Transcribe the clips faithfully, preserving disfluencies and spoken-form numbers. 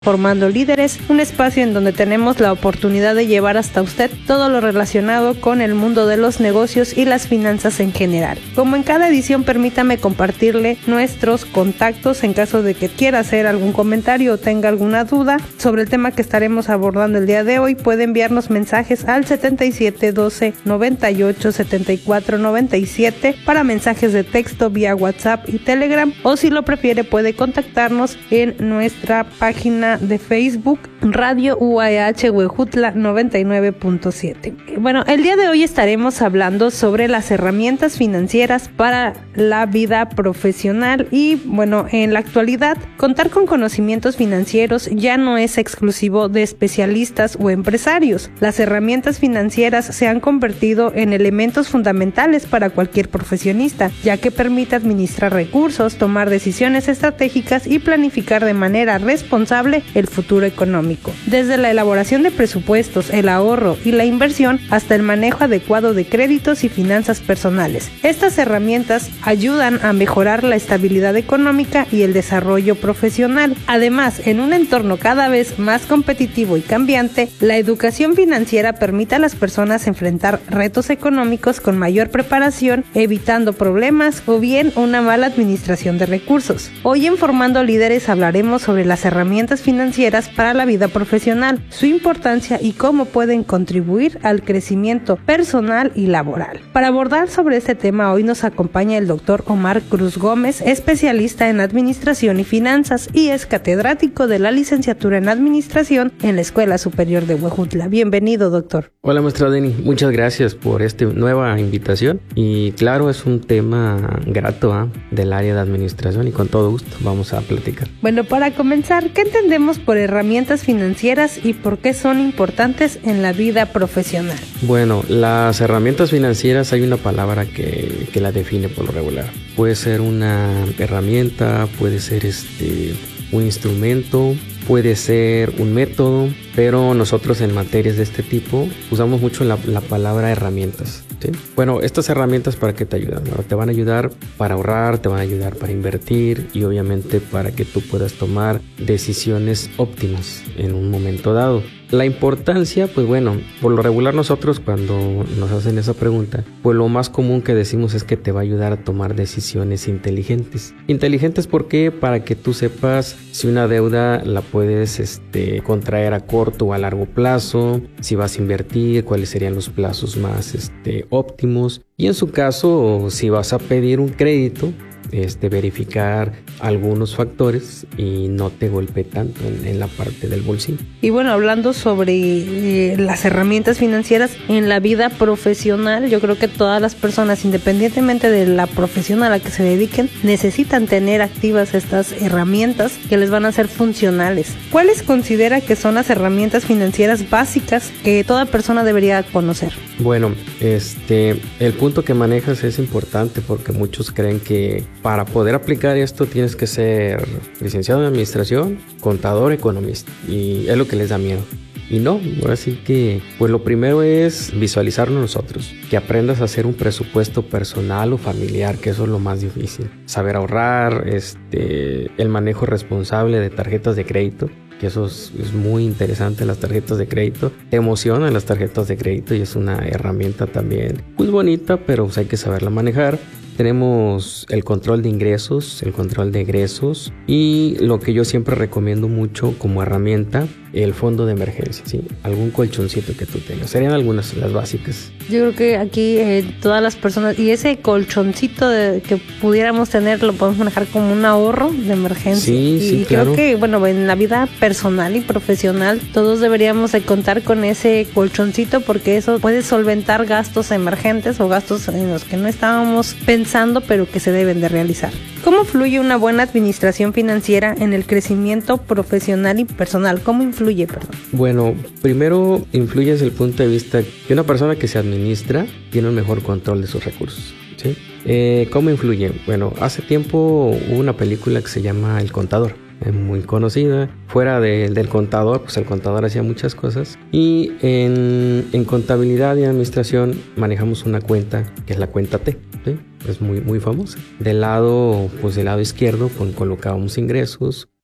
Formando Líderes, un espacio en donde tenemos la oportunidad de llevar hasta usted todo lo relacionado con el mundo de los negocios y las finanzas en general. Como en cada edición, permítame compartirle nuestros contactos en caso de que quiera hacer algún comentario o tenga alguna duda sobre el tema que estaremos abordando el día de hoy. Puede enviarnos mensajes al setenta y siete doce noventa y ocho setenta y cuatro noventa y siete para mensajes de texto vía WhatsApp y Telegram, o si lo prefiere puede contactarnos en nuestra página de Facebook Radio U A H Huejutla noventa y nueve punto siete. Bueno, el día de hoy estaremos hablando sobre las herramientas financieras para la vida profesional y bueno, en la actualidad contar con conocimientos financieros ya no es exclusivo de especialistas o empresarios. Las herramientas financieras se han convertido en elementos fundamentales para cualquier profesionista, ya que permite administrar recursos, tomar decisiones estratégicas y planificar de manera responsable el futuro económico. Desde la elaboración de presupuestos, el ahorro y la inversión hasta el manejo adecuado de créditos y finanzas personales. Estas herramientas ayudan a mejorar la estabilidad económica y el desarrollo profesional. Además, en un entorno cada vez más competitivo y cambiante, la educación financiera permite a las personas enfrentar retos económicos con mayor preparación, evitando problemas o bien una mala administración de recursos. Hoy en Formando Líderes hablaremos sobre las herramientas financieras para la vida profesional, su importancia y cómo pueden contribuir al crecimiento personal y laboral. Para abordar sobre este tema, hoy nos acompaña el doctor Omar Cruz Gómez, especialista en Administración y Finanzas y es catedrático de la licenciatura en Administración en la Escuela Superior de Huejutla. Bienvenido, doctor. Hola, maestra Deni. Muchas gracias por esta nueva invitación y claro, es un tema grato ¿eh? del área de administración y con todo gusto vamos a platicar. Bueno, para comenzar, ¿qué entendemos por herramientas financieras y por qué son importantes en la vida profesional? Bueno, las herramientas financieras hay una palabra que, que la define por lo regular. Puede ser una herramienta, puede ser este un instrumento, puede ser un método, pero nosotros en materias de este tipo usamos mucho la, la palabra herramientas, ¿sí? Bueno, estas herramientas ¿para qué te ayudan? Bueno, te van a ayudar para ahorrar, te van a ayudar para invertir y obviamente para que tú puedas tomar decisiones óptimas en un momento dado. La importancia, pues bueno, por lo regular nosotros cuando nos hacen esa pregunta, pues lo más común que decimos es que te va a ayudar a tomar decisiones inteligentes. Inteligentes ¿por qué? Para que tú sepas si una deuda la puedes este, contraer a corto o a largo plazo, si vas a invertir, cuáles serían los plazos más este, óptimos y en su caso, si vas a pedir un crédito, Este, verificar algunos factores y no te golpee tanto en, en la parte del bolsillo. Y bueno, hablando sobre eh, las herramientas financieras en la vida profesional, yo creo que todas las personas, independientemente de la profesión a la que se dediquen, necesitan tener activas estas herramientas que les van a ser funcionales. ¿Cuáles considera que son las herramientas financieras básicas que toda persona debería conocer? Bueno, este, el punto que manejas es importante porque muchos creen que para poder aplicar esto tienes que ser licenciado en administración, contador, economista y es lo que les da miedo. Y no, ahora sí que pues lo primero es visualizarlo nosotros, que aprendas a hacer un presupuesto personal o familiar, que eso es lo más difícil. Saber ahorrar, este, el manejo responsable de tarjetas de crédito, que eso es, es muy interesante, las tarjetas de crédito. Te emocionan las tarjetas de crédito y es una herramienta también muy bonita, pero pues hay que saberla manejar. Tenemos el control de ingresos, el control de egresos y lo que yo siempre recomiendo mucho como herramienta, el fondo de emergencia, ¿sí? Algún colchoncito que tú tengas. Serían algunas las básicas. Yo creo que aquí eh, todas las personas, y ese colchoncito de, que pudiéramos tener, lo podemos manejar como un ahorro de emergencia. Sí, y sí, creo claro. que, bueno, en la vida personal y profesional, todos deberíamos de contar con ese colchoncito porque eso puede solventar gastos emergentes o gastos en los que no estábamos pensando, pero que se deben de realizar. ¿Cómo fluye una buena administración financiera en el crecimiento profesional y personal? ¿Cómo influye, perdón? Bueno, primero influye desde el punto de vista que una persona que se administra tiene un mejor control de sus recursos, ¿sí? Eh, ¿Cómo influye? Bueno, hace tiempo hubo una película que se llama El Contador, eh, muy conocida. Fuera de, del contador, pues el contador hacía muchas cosas. Y en, en contabilidad y administración manejamos una cuenta que es la cuenta T, ¿sí? Es muy, muy famosa. Del lado, pues del lado izquierdo, pues, colocábamos ingresos.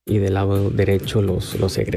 y del lado derecho los, los egresados.